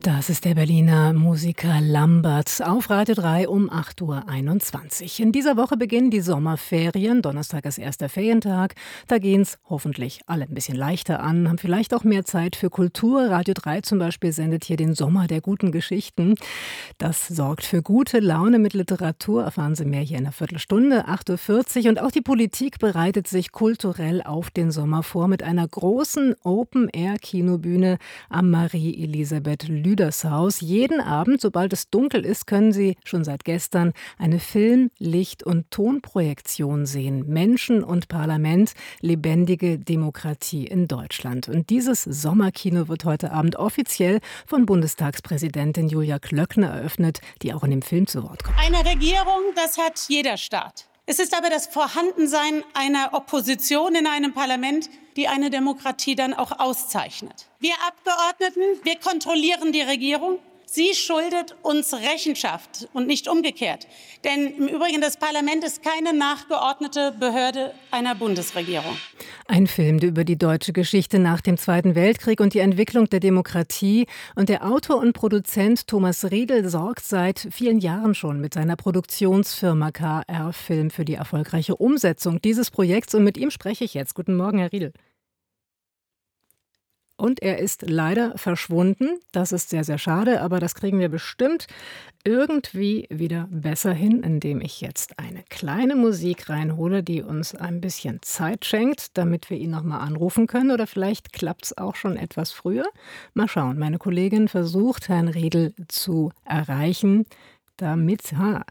Das ist der Berliner Musiker Lambert auf Radio 3 um 8:21 Uhr. In dieser Woche beginnen die Sommerferien. Donnerstag ist erster Ferientag. Da gehen es hoffentlich alle ein bisschen leichter an, haben vielleicht auch mehr Zeit für Kultur. Radio 3 zum Beispiel sendet hier den Sommer der guten Geschichten. Das sorgt für gute Laune mit Literatur. Erfahren Sie mehr hier in einer Viertelstunde, 8:40 Uhr. Und auch die Politik bereitet sich kulturell auf den Sommer vor mit einer großen Open-Air-Kinobühne am Marie-Elisabeth-Lüders-Haus. Jeden Abend, sobald es dunkel ist, können Sie schon seit gestern eine Film-, Licht- und Tonprojektion sehen. Menschen und Parlament, lebendige Demokratie in Deutschland. Und dieses Sommerkino wird heute Abend offiziell von Bundestagspräsidentin Julia Klöckner eröffnet, die auch in dem Film zu Wort kommt. Eine Regierung, das hat jeder Staat. Es ist aber das Vorhandensein einer Opposition in einem Parlament, die eine Demokratie dann auch auszeichnet. Wir Abgeordneten, wir kontrollieren die Regierung. Sie schuldet uns Rechenschaft und nicht umgekehrt. Denn im Übrigen, das Parlament ist keine nachgeordnete Behörde einer Bundesregierung. Ein Film über die deutsche Geschichte nach dem Zweiten Weltkrieg und die Entwicklung der Demokratie. Und der Autor und Produzent Thomas Riedl sorgt seit vielen Jahren schon mit seiner Produktionsfirma KR Film für die erfolgreiche Umsetzung dieses Projekts. Und mit ihm spreche ich jetzt. Guten Morgen, Herr Riedl. Und er ist leider verschwunden. Das ist sehr, sehr schade, aber das kriegen wir bestimmt irgendwie wieder besser hin, indem ich jetzt eine kleine Musik reinhole, die uns ein bisschen Zeit schenkt, damit wir ihn nochmal anrufen können. Oder vielleicht klappt es auch schon etwas früher. Mal schauen. Meine Kollegin versucht, Herrn Riedl zu erreichen, damit...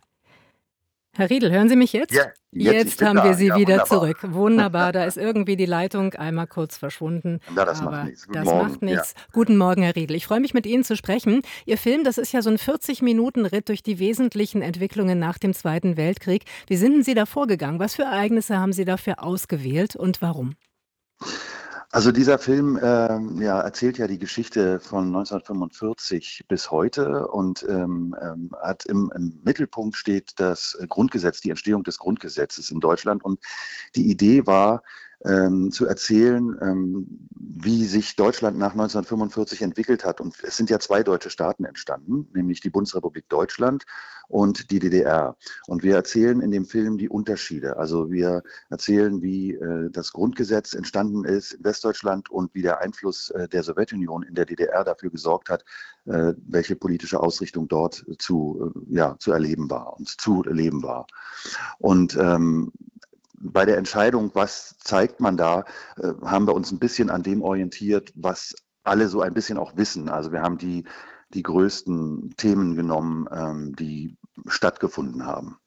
Herr Riedl, hören Sie mich jetzt? Ja, jetzt haben wir Sie wieder wunderbar. zurück. Wunderbar, da ist irgendwie die Leitung einmal kurz verschwunden. Ja, das aber macht nichts. Guten das Morgen. macht nichts. Ja. Guten Morgen, Herr Riedl. Ich freue mich, mit Ihnen zu sprechen. Ihr Film, das ist ja so ein 40-Minuten-Ritt durch die wesentlichen Entwicklungen nach dem Zweiten Weltkrieg. Wie sind denn Sie da vorgegangen? Was für Ereignisse haben Sie dafür ausgewählt und warum? Also dieser Film erzählt ja die Geschichte von 1945 bis heute und hat im Mittelpunkt steht das Grundgesetz, die Entstehung des Grundgesetzes in Deutschland. Und die Idee war, zu erzählen, wie sich Deutschland nach 1945 entwickelt hat. Und es sind ja zwei deutsche Staaten entstanden, nämlich die Bundesrepublik Deutschland und die DDR. Und wir erzählen in dem Film die Unterschiede. Also wir erzählen, wie das Grundgesetz entstanden ist in Westdeutschland und wie der Einfluss der Sowjetunion in der DDR dafür gesorgt hat, welche politische Ausrichtung dort zu erleben war und zu leben war. Und bei der Entscheidung, was zeigt man da, haben wir uns ein bisschen an dem orientiert, was alle so ein bisschen auch wissen. Also wir haben die größten Themen genommen, die stattgefunden haben.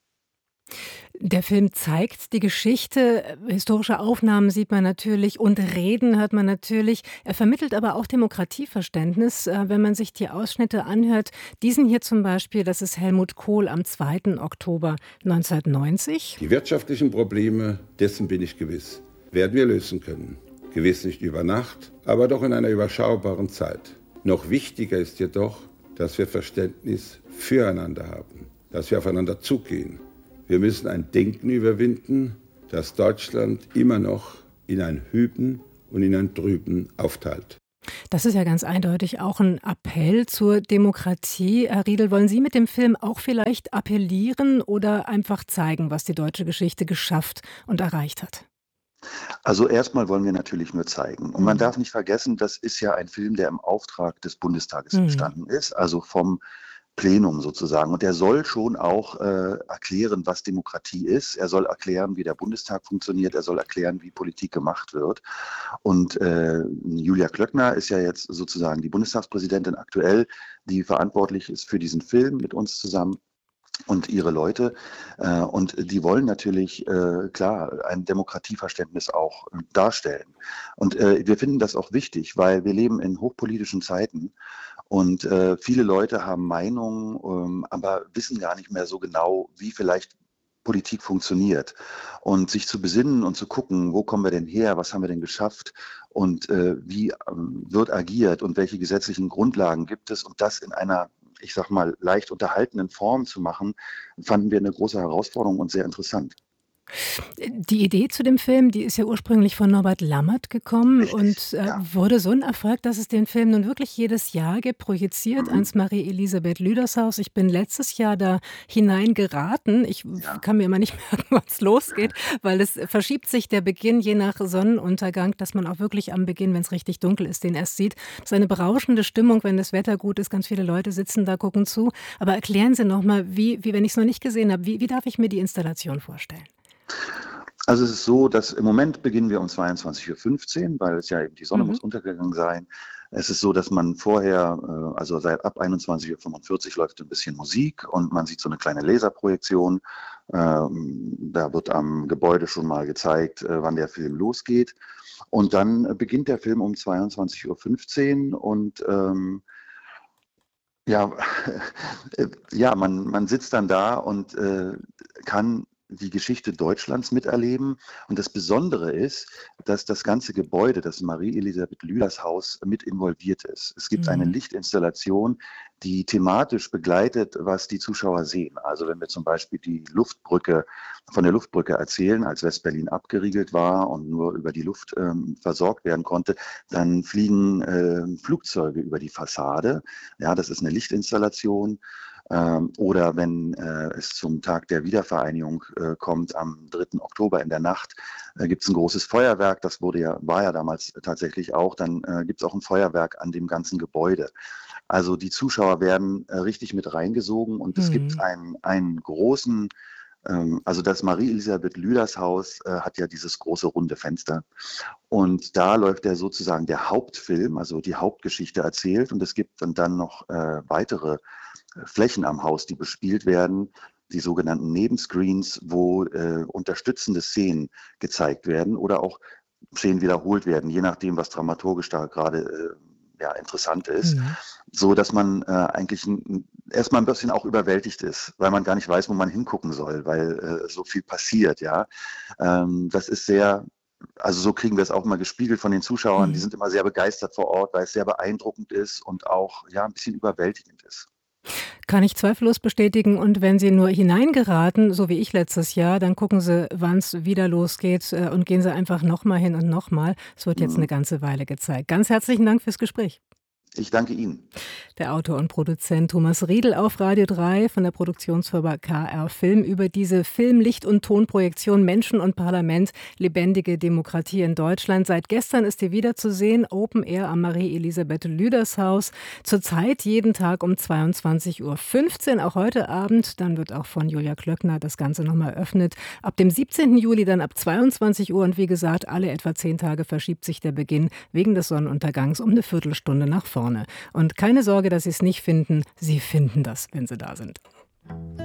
Der Film zeigt die Geschichte, historische Aufnahmen sieht man natürlich und Reden hört man natürlich. Er vermittelt aber auch Demokratieverständnis, wenn man sich die Ausschnitte anhört. Diesen hier zum Beispiel, das ist Helmut Kohl am 2. Oktober 1990. Die wirtschaftlichen Probleme, dessen bin ich gewiss, werden wir lösen können. Gewiss nicht über Nacht, aber doch in einer überschaubaren Zeit. Noch wichtiger ist jedoch, dass wir Verständnis füreinander haben, dass wir aufeinander zugehen. Wir müssen ein Denken überwinden, das Deutschland immer noch in ein Hüben und in ein Drüben aufteilt. Das ist ja ganz eindeutig auch ein Appell zur Demokratie. Herr Riedl, wollen Sie mit dem Film auch vielleicht appellieren oder einfach zeigen, was die deutsche Geschichte geschafft und erreicht hat? Also erstmal wollen wir natürlich nur zeigen. Und man darf nicht vergessen, das ist ja ein Film, der im Auftrag des Bundestages entstanden ist, also vom Plenum sozusagen. Und er soll schon auch erklären, was Demokratie ist. Er soll erklären, wie der Bundestag funktioniert. Er soll erklären, wie Politik gemacht wird. Und Julia Klöckner ist ja jetzt sozusagen die Bundestagspräsidentin aktuell, die verantwortlich ist für diesen Film mit uns zusammen und ihre Leute. Und die wollen natürlich, klar, ein Demokratieverständnis auch darstellen. Und wir finden das auch wichtig, weil wir leben in hochpolitischen Zeiten. Und viele Leute haben Meinungen, aber wissen gar nicht mehr so genau, wie vielleicht Politik funktioniert. Und sich zu besinnen und zu gucken, wo kommen wir denn her, was haben wir denn geschafft und wie wird agiert und welche gesetzlichen Grundlagen gibt es und das in einer, ich sag mal, leicht unterhaltenen Form zu machen, fanden wir eine große Herausforderung und sehr interessant. Die Idee zu dem Film, die ist ja ursprünglich von Norbert Lammert gekommen Richtig, und ja. wurde so ein Erfolg, dass es den Film nun wirklich jedes Jahr gibt, projiziert Mhm. ans Marie-Elisabeth Lüders-Haus. Ich bin letztes Jahr da hineingeraten. Ich Ja. kann mir immer nicht merken, wann es losgeht, weil es verschiebt sich der Beginn je nach Sonnenuntergang, dass man auch wirklich am Beginn, wenn es richtig dunkel ist, den erst sieht. Das ist eine berauschende Stimmung, wenn das Wetter gut ist. Ganz viele Leute sitzen da, gucken zu. Aber erklären Sie noch mal, wie wenn ich es noch nicht gesehen habe, wie darf ich mir die Installation vorstellen? Also es ist so, dass im Moment beginnen wir um 22:15 Uhr, weil es ja eben die Sonne Mhm. muss untergegangen sein. Es ist so, dass man vorher, also seit ab 21:45 Uhr läuft ein bisschen Musik und man sieht so eine kleine Laserprojektion. Da wird am Gebäude schon mal gezeigt, wann der Film losgeht. Und dann beginnt der Film um 22:15 Uhr und ja, ja, man sitzt dann da und kann die Geschichte Deutschlands miterleben. Und das Besondere ist, dass das ganze Gebäude, das Marie-Elisabeth Lüders Haus, mit involviert ist. Es gibt eine Mhm. Lichtinstallation, die thematisch begleitet, was die Zuschauer sehen. Also wenn wir zum Beispiel von der Luftbrücke erzählen, als West-Berlin abgeriegelt war und nur über die Luft versorgt werden konnte, dann fliegen Flugzeuge über die Fassade. Ja, das ist eine Lichtinstallation. Oder wenn es zum Tag der Wiedervereinigung kommt, am 3. Oktober in der Nacht, gibt es ein großes Feuerwerk. Das war ja damals tatsächlich auch. Dann gibt es auch ein Feuerwerk an dem ganzen Gebäude. Also die Zuschauer werden richtig mit reingesogen und es gibt Mhm. einen großen, also das Marie-Elisabeth Lüders Haus hat ja dieses große runde Fenster. Und da läuft ja sozusagen der Hauptfilm, also die Hauptgeschichte erzählt. Und es gibt dann noch weitere Flächen am Haus, die bespielt werden, die sogenannten Nebenscreens, wo unterstützende Szenen gezeigt werden oder auch Szenen wiederholt werden, je nachdem, was dramaturgisch da gerade ja, interessant ist, Mhm. so dass man eigentlich erstmal ein bisschen auch überwältigt ist, weil man gar nicht weiß, wo man hingucken soll, weil so viel passiert, ja. Das ist sehr, also so kriegen wir es auch mal gespiegelt von den Zuschauern, die Mhm. sind immer sehr begeistert vor Ort, weil es sehr beeindruckend ist und auch ja ein bisschen überwältigend ist. Kann ich zweifellos bestätigen. Und wenn Sie nur hineingeraten, so wie ich letztes Jahr, dann gucken Sie, wann es wieder losgeht, und gehen Sie einfach noch mal hin und noch mal. Es wird jetzt eine Mhm. ganze Weile gezeigt. Ganz herzlichen Dank fürs Gespräch. Ich danke Ihnen. Der Autor und Produzent Thomas Riedl auf Radio 3 von der Produktionsfirma KR Film über diese Film-, Licht- und Tonprojektion Menschen und Parlament, lebendige Demokratie in Deutschland. Seit gestern ist sie wieder zu sehen, Open Air am Marie-Elisabeth Lüders Haus. Zurzeit jeden Tag um 22:15 Uhr, auch heute Abend. Dann wird auch von Julia Klöckner das Ganze nochmal eröffnet. Ab dem 17. Juli dann ab 22 Uhr und wie gesagt, alle etwa 10 Tage verschiebt sich der Beginn wegen des Sonnenuntergangs um eine Viertelstunde nach vorne. Und keine Sorge, dass Sie es nicht finden. Sie finden das, wenn Sie da sind.